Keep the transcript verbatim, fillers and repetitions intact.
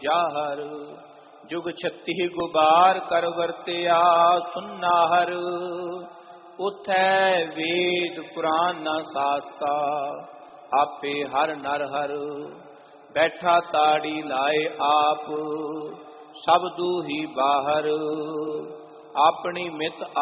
ਜਾਹਰ। ਜੁਗ ਛੱਤੀ ਗੁਬਾਰ ਕਰ ਵਰਤਿਆ ਸੁਨਾ ਹਰ। ਉਥੈ ਵੇਦ ਪੁਰਾਨ ਨਾ ਸਾਸਤਾ ਆਪੇ ਹਰ ਨਰ ਹਰ। ਬੈਠਾ ਤਾੜੀ ਲਾਏ ਆਪ ਸਭ ਦੂਹੀ ਬਾਹਰ। ਆਪਣੀ ਮਿਤ